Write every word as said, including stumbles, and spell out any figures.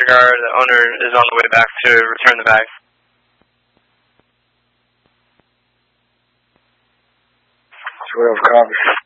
disregard. The owner is on the way back to return the bags. twelve, copy.